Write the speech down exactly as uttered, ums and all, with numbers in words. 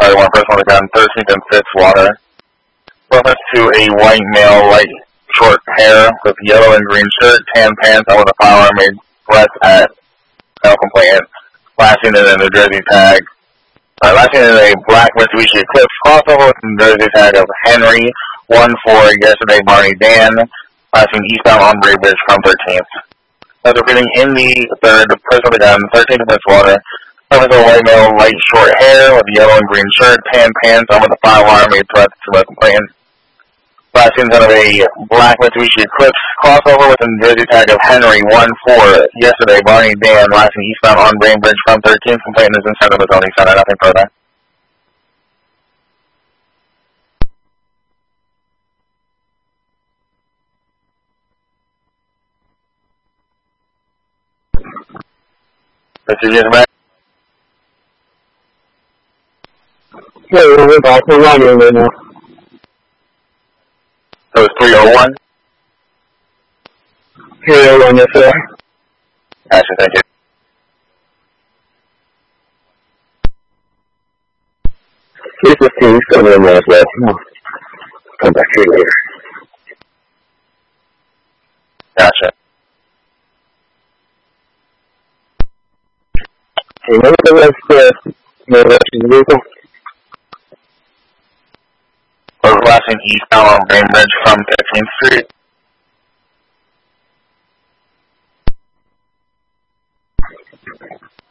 Charlie one, first one gun, thirteenth and Fitzwater. Reference to a white male, light short hair with yellow and green shirt, tan pants, and with a firearm made threats at no complaint. Last seen in a New Jersey tag. Uh, last seen in a black Mitsubishi Eclipse crossover with a New Jersey tag of Henry one four yesterday Barney Dan. Last seen eastbound on Bray Bridge from thirteenth. As repeating in the third, person with a gun, thirteenth and Fitzwater. Reference to a white male, light short hair with yellow and green shirt, tan pants, and with a firearm made threats to no complaint. Last seen out of a black Mitsubishi Eclipse crossover with a New Jersey tag of Henry one four yesterday Barney Dan. Last seen eastbound on Brain Bridge from thirteenth. Complaint is in Center of the Zoning Center. Nothing further. Mister Gentleman. Yeah, we're about to run right now. So it's three oh one? three oh one, yes, sir. Gotcha, thank you. three fifteen, still in there as well. Come back here later. Gotcha. Okay, what was the rest, uh, the rest of the vehicle? We're last seen eastbound on Brain Bridge from fifteenth Street.